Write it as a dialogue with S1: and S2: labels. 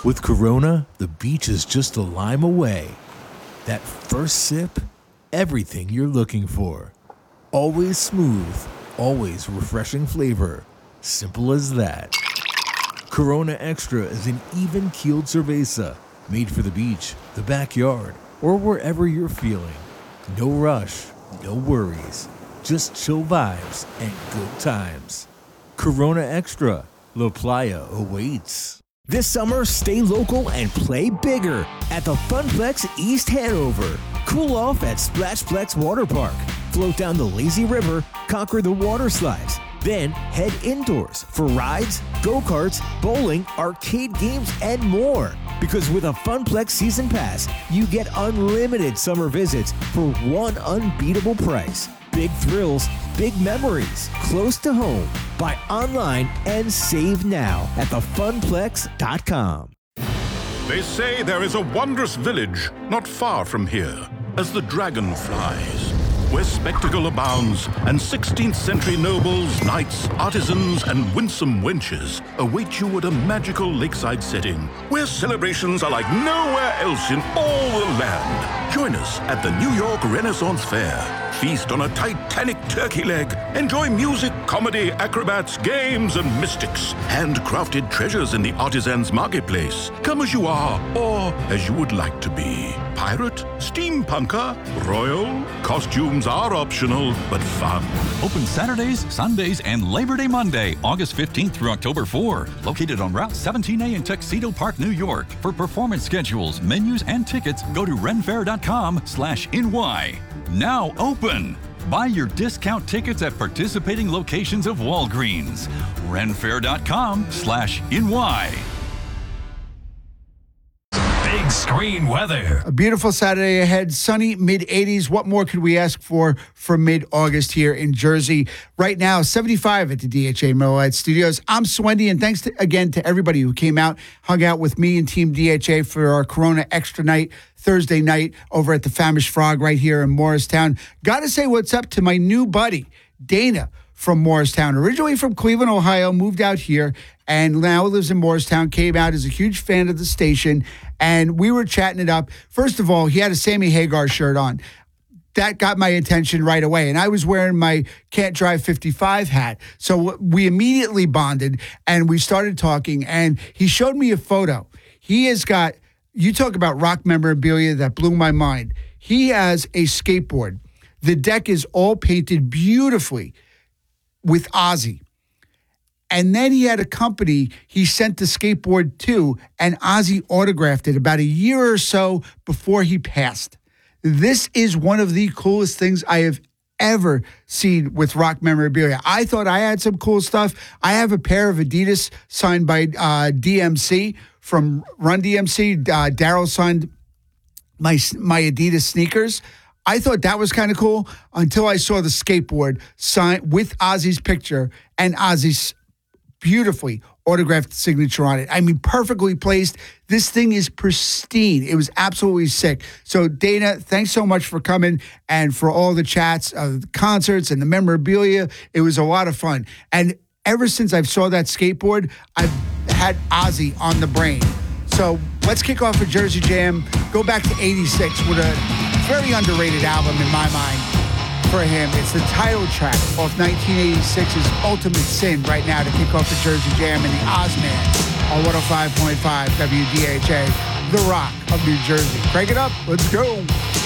S1: With Corona, the beach is just a lime away. That first sip, everything you're looking for. Always smooth, always refreshing flavor. Simple as that. Corona Extra is an even-keeled cerveza, made for the beach, the backyard, or wherever you're feeling. No rush, no worries, just chill vibes and good times. Corona Extra, La Playa awaits.
S2: This summer, stay local and play bigger at the Funplex East Hanover. Cool off at Splashplex Water Park. Float down the lazy river, conquer the water slides. Then head indoors for rides, go-karts, bowling, arcade games, and more. Because with a Funplex Season Pass, you get unlimited summer visits for one unbeatable price. Big thrills, big memories, close to home. Buy online and save now at thefunplex.com.
S3: They say there is a wondrous village not far from here, as the dragon flies, where spectacle abounds, and 16th century nobles, knights, artisans, and winsome wenches await you at a magical lakeside setting, where celebrations are like nowhere else in all the land. Join us at the New York Renaissance Fair. Feast on a titanic turkey leg. Enjoy music, comedy, acrobats, games, and mystics. Handcrafted treasures in the artisans' marketplace. Come as you are, or as you would like to be. Pirate, steampunker, royal. Costumes are optional, but fun.
S4: Open Saturdays, Sundays, and Labor Day Monday, August 15th through October 4. Located on Route 17A in Tuxedo Park, New York. For performance schedules, menus, and tickets, go to renfair.com/NY. Now open. Buy your discount tickets at participating locations of Walgreens. renfair.com/NY.
S5: Big screen weather.
S6: A beautiful Saturday ahead, sunny mid-80s. What more could we ask for mid-August here in Jersey? Right now, 75 at the DHA Miller Lite Studios. I'm Swendy, and thanks again to everybody who came out, hung out with me and Team DHA for our Corona Extra night, Thursday night over at the Famished Frog right here in Morristown. Got to say what's up to my new buddy, Dana from Morristown. Originally from Cleveland, Ohio, moved out here, and now lives in Morristown, came out as a huge fan of the station, and we were chatting it up. First of all, he had a Sammy Hagar shirt on. That got my attention right away, and I was wearing my Can't Drive 55 hat. So we immediately bonded, and we started talking, and he showed me a photo. He has got, you talk about rock memorabilia that blew my mind. He has a skateboard. The deck is all painted beautifully with Ozzy. And then he had a company he sent the skateboard to, and Ozzy autographed it about a year or so before he passed. This is one of the coolest things I have ever seen with rock memorabilia. I thought I had some cool stuff. I have a pair of Adidas signed by DMC from Run DMC. Daryl signed my Adidas sneakers. I thought that was kind of cool until I saw the skateboard signed with Ozzy's picture and Ozzy's beautifully autographed signature on it. I mean, perfectly placed. This thing is pristine. It was absolutely sick. So, Dana, thanks so much for coming and for all the chats, the concerts, and the memorabilia. It was a lot of fun. And ever since I saw that skateboard, I've had Ozzy on the brain. So, let's kick off a Jersey Jam. Go back to 86 with a very underrated album in my mind. For him, it's the title track off 1986's Ultimate Sin right now to kick off the Jersey Jam and the Ozman on 105.5 WDHA, The Rock of New Jersey. Crank it up. Let's go.